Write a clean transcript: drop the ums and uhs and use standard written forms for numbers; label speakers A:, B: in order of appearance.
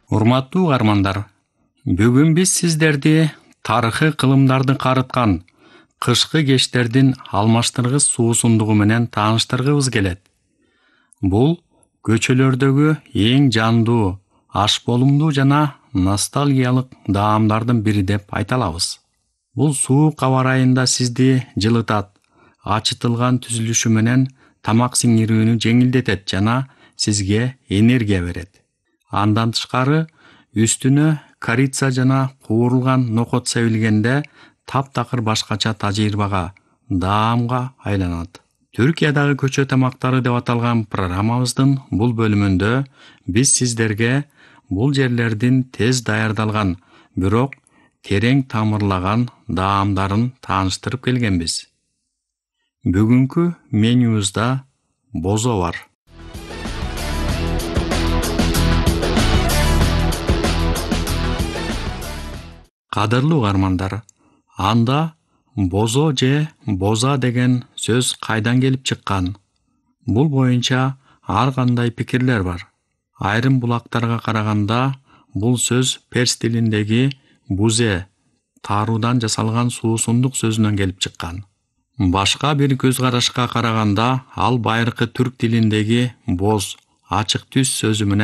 A: Урматтуу угармандар, бүгүн биз сиздерди тарыхый кылымдарды карыткан кышкы кечтердин алмаштыргыс суусундугу менен тааныштыргыбыз келет. Бул көчөлөрдөгү эң жандуу, аш болумдуу жана ностальгиялык даамдардын бири деп айта алабыз. Бул суук аба ырайында сизди жылытат, ачытылган түзүлүшү менен тамак сиңирүүнү жеңилдетет жана сизге энергия берет. Андан тышкары, үстүнө корица жана куурулган нокот себилгенде таптакыр башкача тажрыйбага, даамга айланат. Түркиядагы көчө тамактары деп аталган программабыздын бул бөлүмүндө биз сиздерге бул жерлердин тез даярдалган, бирок терең тамырлаган даамдарын тааныштырып келгенбиз. Бүгүнкү менюбузда бозо бар. Кадырлуу угармандар, анда бозо же боза деген сөз кайдан келип чыккан? Бул боюнча ар кандай пикирлер бар. Айрым булактарга караганда бул сөз перс тилиндеги бузе, таруудан жасалган суусундук сөзүнөн келип чыккан. Башка бир көз карашка караганда ал байыркы түрк тилиндеги боз, ачык түс сөзү менен